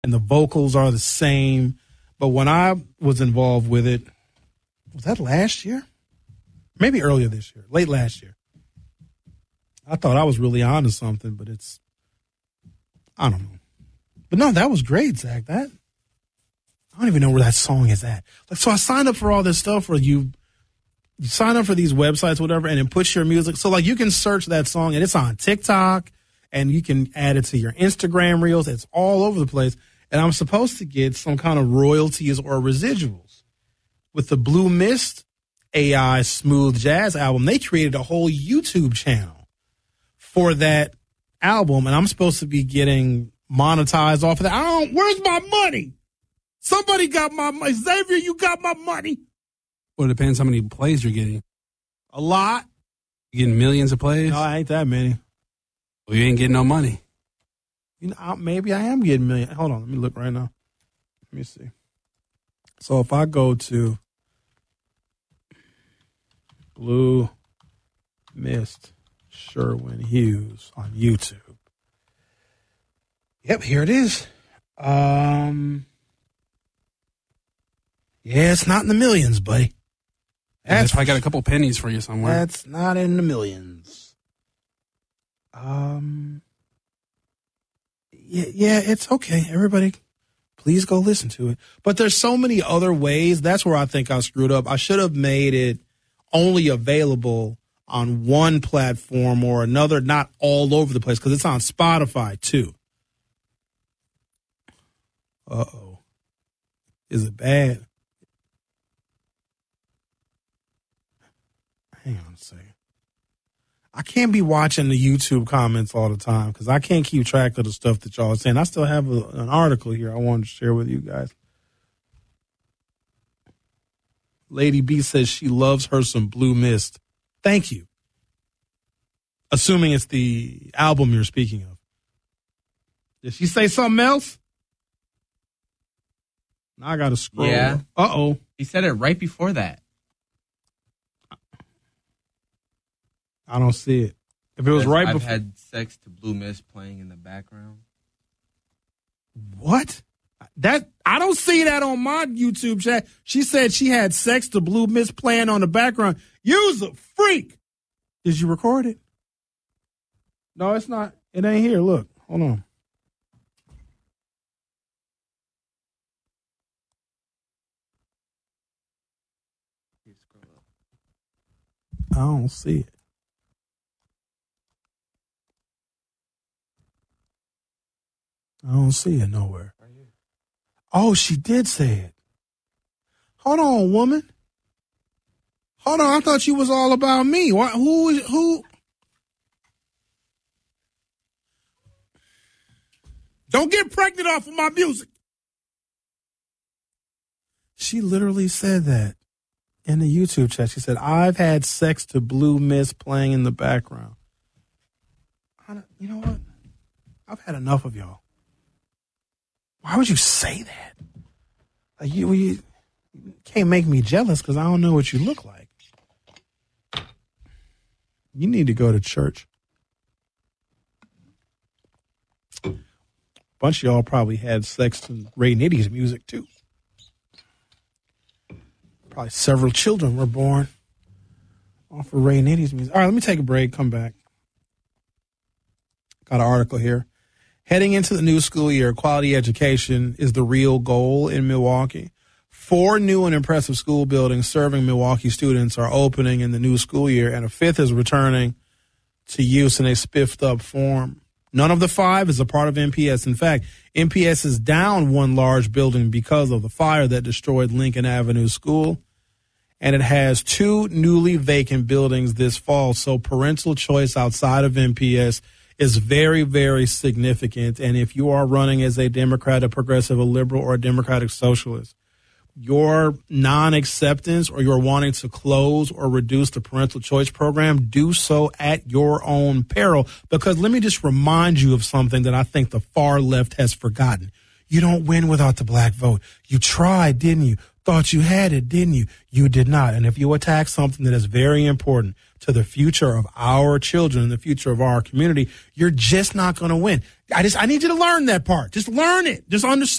and the vocals are the same. But when I was involved with it, was that last year? Maybe earlier this year, late last year. I thought I was really onto something, but I don't know. But no, that was great, Zach. I don't even know where that song is at. So I signed up for all this stuff where you sign up for these websites, whatever, and it puts your music. So you can search that song and it's on TikTok and you can add it to your Instagram reels. It's all over the place. And I'm supposed to get some kind of royalties or residuals. With the Blue Mist AI Smooth Jazz album, they created a whole YouTube channel for that album, and I'm supposed to be getting monetized off of that. Where's my money? Somebody got my money. Xavier, you got my money. Well, it depends how many plays you're getting. A lot. You getting millions of plays? No, I ain't that many. Well, you ain't getting no money. Maybe I am getting millions. Hold on, let me look right now. Let me see. So if I go to Blue Mist Sherwin Hughes on YouTube. Yep, here it is. Yeah, it's not in the millions, buddy. That's I got a couple pennies for you somewhere. That's not in the millions. Yeah, it's okay. Everybody, please go listen to it. But there's so many other ways. That's where I think I screwed up. I should have made it only available on one platform or another, not all over the place, because it's on Spotify too. Uh-oh. Is it bad? Hang on a second. I can't be watching the YouTube comments all the time because I can't keep track of the stuff that y'all are saying. I still have an article here I wanted to share with you guys. Lady B says she loves her some Blue Mist. Thank you. Assuming it's the album you're speaking of. Did she say something else? Now I got to scroll. Yeah. Uh-oh. He said it right before that. I don't see it. If it was right I've before. had sex to Blue Mist playing in the background. What? I don't see that on my YouTube chat. She said she had sex to Blue Mist playing on the background. You's a freak. Did you record it? No, it's not. It ain't here. Look. Hold on. I don't see it. I don't see it nowhere. Oh, she did say it. Hold on, woman. Hold on, I thought you was all about me. Who? Don't get pregnant off of my music. She literally said that in the YouTube chat. She said, I've had sex to Blue Mist playing in the background. You know what? I've had enough of y'all. Why would you say that? Like you can't make me jealous because I don't know what you look like. You need to go to church. A bunch of y'all probably had sex to Ray Nitty's music too. Probably several children were born off of Ray Nitty's music. All right, let me take a break. Come back. Got an article here. Heading into the new school year, quality education is the real goal in Milwaukee. 4 new and impressive school buildings serving Milwaukee students are opening in the new school year, and a 5th is returning to use in a spiffed-up form. None of the 5 is a part of MPS. In fact, MPS is down 1 large building because of the fire that destroyed Lincoln Avenue School, and it has 2 newly vacant buildings this fall, so parental choice outside of MPS is very, very significant. And if you are running as a Democrat, a progressive, a liberal, or a Democratic socialist, your non-acceptance or your wanting to close or reduce the parental choice program, do so at your own peril. Because let me just remind you of something that I think the far left has forgotten. You don't win without the black vote. You tried, didn't you? Thought you had it, didn't you? You did not. And if you attack something that is very important to the future of our children and the future of our community, you're just not going to win. I need you to learn that part. Just learn it. Just understand.